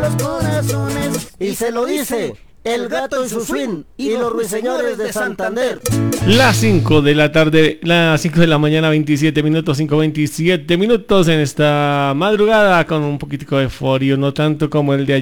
los corazones. Y se lo dice el gato y su swing y los ruiseñores de Santander. Las 5 de la tarde, las 5 de la mañana, 27 minutos, 5:27 minutos en esta madrugada con un poquitico de frío, no tanto como el de ayer.